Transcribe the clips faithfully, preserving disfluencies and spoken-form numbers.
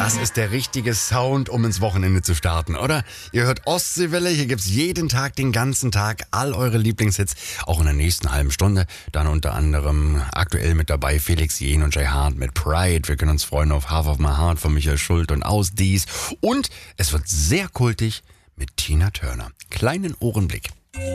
Das ist der richtige Sound, um ins Wochenende zu starten, oder? Ihr hört Ostseewelle, hier gibt's jeden Tag, den ganzen Tag, all eure Lieblingshits, auch in der nächsten halben Stunde. Dann unter anderem aktuell mit dabei Felix Jähn und Jay Hart mit Pride. Wir können uns freuen auf Half of My Heart von Michael Schult und Aus Dies. Und es wird sehr kultig mit Tina Turner. Kleinen Ohrenblick.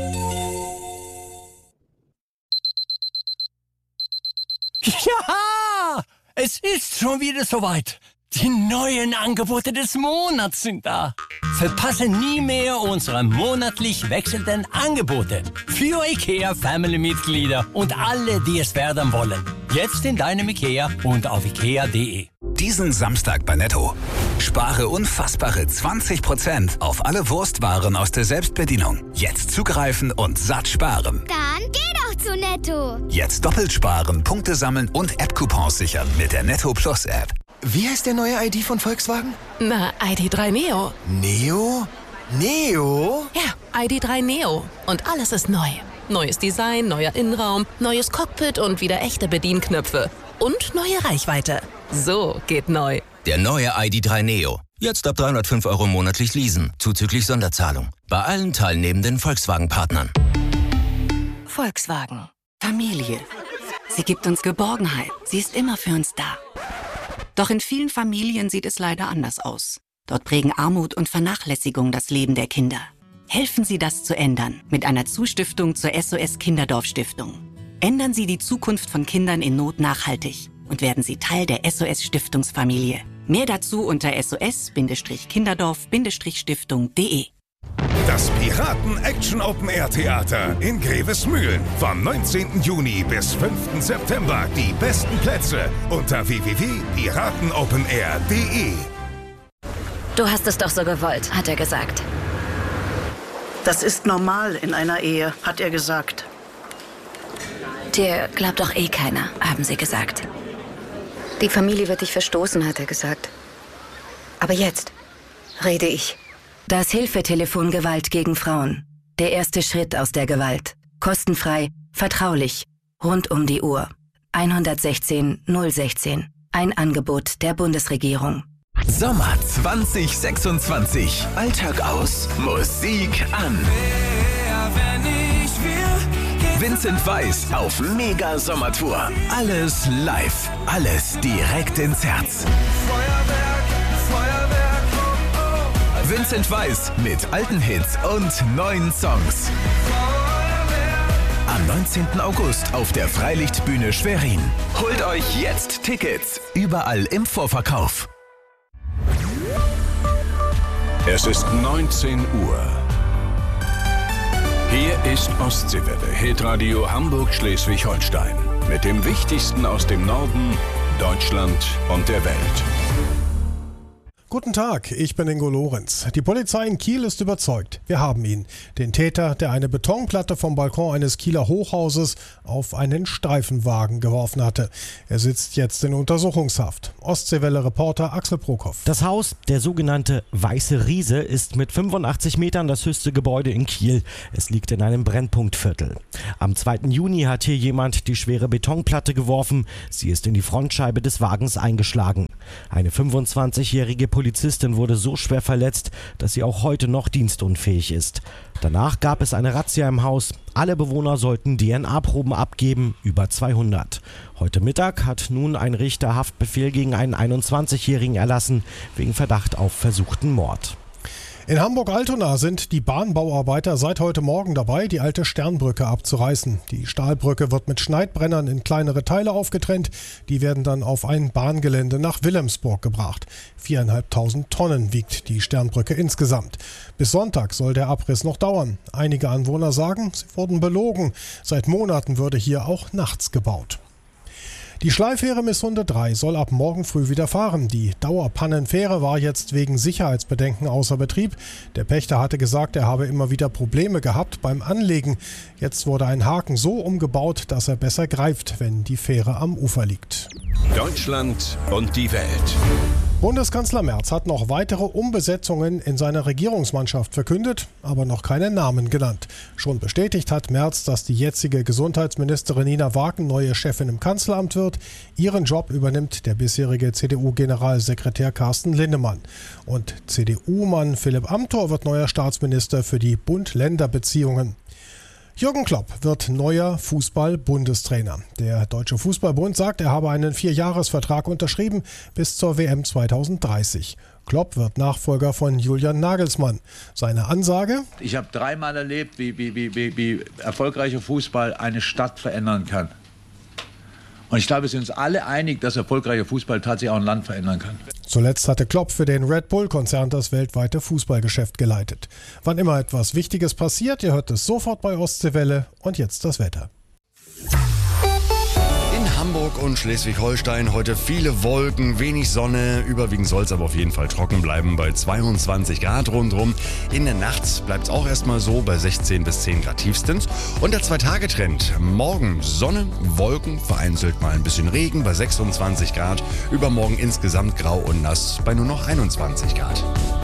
Ja, es ist schon wieder soweit. Die neuen Angebote des Monats sind da. Verpasse nie mehr unsere monatlich wechselnden Angebote für IKEA Family-Mitglieder und alle, die es werden wollen. Jetzt in deinem IKEA und auf ikea punkt de. Diesen Samstag bei Netto. Spare unfassbare zwanzig Prozent auf alle Wurstwaren aus der Selbstbedienung. Jetzt zugreifen und satt sparen. Dann geh doch zu Netto. Jetzt doppelt sparen, Punkte sammeln und App-Coupons sichern mit der Netto Plus App. Wie heißt der neue I D von Volkswagen? Na, I D drei Neo. Neo? Neo? Ja, I D drei Neo. Und alles ist neu. Neues Design, neuer Innenraum, neues Cockpit und wieder echte Bedienknöpfe. Und neue Reichweite. So geht neu. Der neue I D drei Neo. Jetzt ab dreihundertfünf Euro monatlich leasen, zuzüglich Sonderzahlung. Bei allen teilnehmenden Volkswagen-Partnern. Volkswagen. Familie. Sie gibt uns Geborgenheit. Sie ist immer für uns da. Doch in vielen Familien sieht es leider anders aus. Dort prägen Armut und Vernachlässigung das Leben der Kinder. Helfen Sie, das zu ändern mit einer Zustiftung zur S O S Kinderdorf Stiftung. Ändern Sie die Zukunft von Kindern in Not nachhaltig und werden Sie Teil der S O S Stiftungsfamilie. Mehr dazu unter s o s kinderdorf stiftung punkt de. Das Piraten-Action-Open-Air-Theater in Grevesmühlen. Vom neunzehnten Juni bis fünften September. Die besten Plätze unter w w w punkt piratenopenair punkt de. Du hast es doch so gewollt, hat er gesagt. Das ist normal in einer Ehe, hat er gesagt. Dir glaubt doch eh keiner, haben sie gesagt. Die Familie wird dich verstoßen, hat er gesagt. Aber jetzt rede ich. Das Hilfetelefon Gewalt gegen Frauen. Der erste Schritt aus der Gewalt. Kostenfrei, vertraulich, rund um die Uhr. eins sechzehn null sechzehn. Ein Angebot der Bundesregierung. Sommer zwanzig sechsundzwanzig. Alltag aus, Musik an. Vincent Weiss auf Mega Sommertour. Alles live, alles direkt ins Herz. Vincent Weiss mit alten Hits und neuen Songs. Am neunzehnten August auf der Freilichtbühne Schwerin. Holt euch jetzt Tickets. Überall im Vorverkauf. Es ist neunzehn Uhr. Hier ist Ostseewelle, Hitradio Hamburg-Schleswig-Holstein. Mit dem Wichtigsten aus dem Norden, Deutschland und der Welt. Guten Tag, ich bin Ingo Lorenz. Die Polizei in Kiel ist überzeugt. Wir haben ihn. Den Täter, der eine Betonplatte vom Balkon eines Kieler Hochhauses auf einen Streifenwagen geworfen hatte. Er sitzt jetzt in Untersuchungshaft. Ostseewelle-Reporter Axel Prokop. Das Haus, der sogenannte Weiße Riese, ist mit fünfundachtzig Metern das höchste Gebäude in Kiel. Es liegt in einem Brennpunktviertel. Am zweiten Juni hat hier jemand die schwere Betonplatte geworfen. Sie ist in die Frontscheibe des Wagens eingeschlagen. Eine fünfundzwanzigjährige Polizistin wurde so schwer verletzt, dass sie auch heute noch dienstunfähig ist. Danach gab es eine Razzia im Haus. Alle Bewohner sollten D N A-Proben abgeben, über zweihundert. Heute Mittag hat nun ein Richter Haftbefehl gegen einen einundzwanzigjährigen erlassen, wegen Verdacht auf versuchten Mord. In Hamburg-Altona sind die Bahnbauarbeiter seit heute Morgen dabei, die alte Sternbrücke abzureißen. Die Stahlbrücke wird mit Schneidbrennern in kleinere Teile aufgetrennt. Die werden dann auf ein Bahngelände nach Wilhelmsburg gebracht. Viereinhalbtausend Tonnen wiegt die Sternbrücke insgesamt. Bis Sonntag soll der Abriss noch dauern. Einige Anwohner sagen, sie wurden belogen. Seit Monaten würde hier auch nachts gebaut. Die Schleifähre Missunde drei soll ab morgen früh wieder fahren. Die Dauerpannenfähre war jetzt wegen Sicherheitsbedenken außer Betrieb. Der Pächter hatte gesagt, er habe immer wieder Probleme gehabt beim Anlegen. Jetzt wurde ein Haken so umgebaut, dass er besser greift, wenn die Fähre am Ufer liegt. Deutschland und die Welt. Bundeskanzler Merz hat noch weitere Umbesetzungen in seiner Regierungsmannschaft verkündet, aber noch keine Namen genannt. Schon bestätigt hat Merz, dass die jetzige Gesundheitsministerin Nina Wagen neue Chefin im Kanzleramt wird. Ihren Job übernimmt der bisherige C D U-Generalsekretär Carsten Linnemann. Und C D U-Mann Philipp Amthor wird neuer Staatsminister für die Bund-Länder-Beziehungen. Jürgen Klopp wird neuer Fußball-Bundestrainer. Der Deutsche Fußballbund sagt, er habe einen Vierjahresvertrag unterschrieben bis zur W M zweitausenddreißig. Klopp wird Nachfolger von Julian Nagelsmann. Seine Ansage: Ich habe dreimal erlebt, wie, wie, wie, wie, wie erfolgreicher Fußball eine Stadt verändern kann. Und ich glaube, wir sind uns alle einig, dass erfolgreicher Fußball tatsächlich auch ein Land verändern kann. Zuletzt hatte Klopp für den Red Bull-Konzern das weltweite Fußballgeschäft geleitet. Wann immer etwas Wichtiges passiert, ihr hört es sofort bei Ostseewelle. Und jetzt das Wetter. In Hamburg und Schleswig-Holstein heute viele Wolken, wenig Sonne. Überwiegend soll es aber auf jeden Fall trocken bleiben bei zweiundzwanzig Grad rundherum. In der Nacht bleibt es auch erstmal so bei sechzehn bis zehn Grad tiefstens. Und der Zwei-Tage-Trend. Morgen Sonne, Wolken, vereinzelt mal ein bisschen Regen bei sechsundzwanzig Grad. Übermorgen insgesamt grau und nass bei nur noch einundzwanzig Grad.